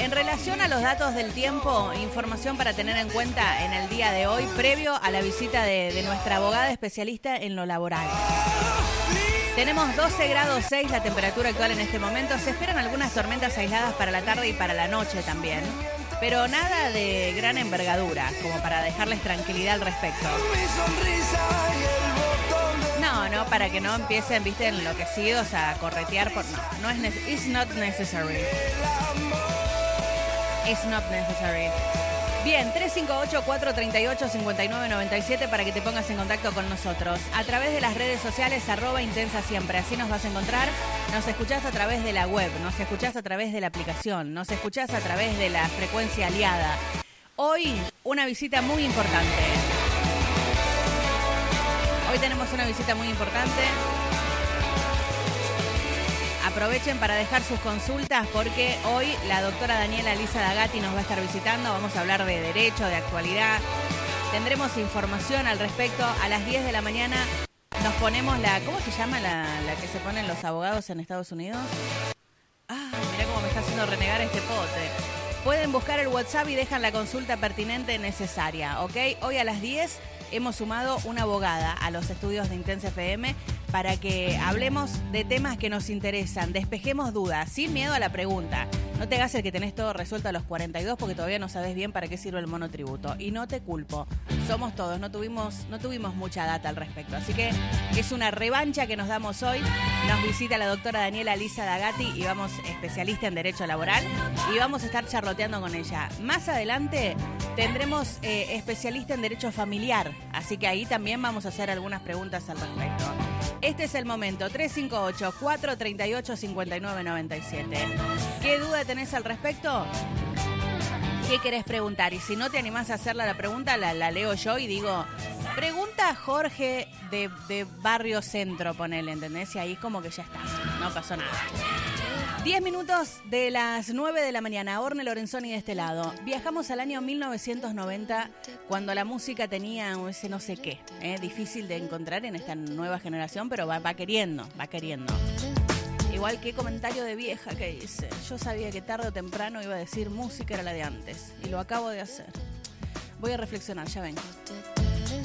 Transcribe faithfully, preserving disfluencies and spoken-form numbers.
En relación a los datos del tiempo, información para tener en cuenta en el día de hoy, previo a la visita de, de nuestra abogada especialista en lo laboral. Tenemos doce grados seis la temperatura actual en este momento. Se esperan algunas tormentas aisladas para la tarde y para la noche también. Pero nada de gran envergadura, como para dejarles tranquilidad al respecto. No, no, para que no empiecen, viste, enloquecidos a corretear por... No, no es... Ne- it's not necessary. It's not necessary. Bien, tres cinco ocho, cuatro tres ocho, cinco nueve nueve siete para que te pongas en contacto con nosotros. A través de las redes sociales, arroba Intensa Siempre. Así nos vas a encontrar. Nos escuchás a través de la web, nos escuchás a través de la aplicación, nos escuchás a través de la frecuencia aliada. Hoy, una visita muy importante. Hoy tenemos una visita muy importante. Aprovechen para dejar sus consultas porque hoy la doctora Daniela Elisa D'Agati nos va a estar visitando. Vamos a hablar de derecho, de actualidad. Tendremos información al respecto. A las diez de la mañana nos ponemos la... ¿Cómo se llama la, la que se ponen los abogados en Estados Unidos? Ah, mirá cómo me está haciendo renegar este pote. Pueden buscar el WhatsApp y dejan la consulta pertinente necesaria, ¿ok? Hoy a las diez hemos sumado una abogada a los estudios de Intensa F M para que hablemos de temas que nos interesan, despejemos dudas, sin miedo a la pregunta. No te hagas el que tenés todo resuelto a los cuarenta y dos porque todavía no sabes bien para qué sirve el monotributo. Y no te culpo, somos todos, no tuvimos, no tuvimos mucha data al respecto. Así que es una revancha que nos damos hoy. Nos visita la doctora Daniela Elisa D'Agati y vamos especialista en Derecho Laboral y vamos a estar charloteando con ella. Más adelante tendremos eh, especialista en Derecho Familiar, así que ahí también vamos a hacer algunas preguntas al respecto. Este es el momento, tres cinco ocho, cuatro tres ocho, cinco nueve nueve siete. ¿Qué duda tenés al respecto? ¿Qué querés preguntar? Y si no te animás a hacerla la pregunta, la, la leo yo y digo, pregunta a Jorge de, de Barrio Centro, ponele, ¿entendés? Y ahí como que ya está, no pasó nada. Diez minutos de las nueve de la mañana, Orne Lorenzoni de este lado. Viajamos al año mil novecientos noventa, cuando la música tenía ese no sé qué, ¿eh? Difícil de encontrar en esta nueva generación, pero va, va queriendo, va queriendo. Igual que comentario de vieja que dice, yo sabía que tarde o temprano iba a decir música era la de antes, y lo acabo de hacer. Voy a reflexionar, ya vengo.